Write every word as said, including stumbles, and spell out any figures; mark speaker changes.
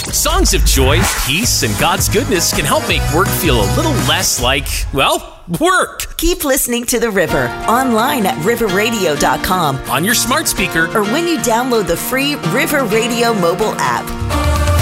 Speaker 1: Songs of joy, peace, and God's goodness can help make work feel a little less like, well, work.
Speaker 2: Keep listening to The River online at river radio dot com,
Speaker 1: on your smart speaker,
Speaker 2: or when you download the free River Radio mobile app.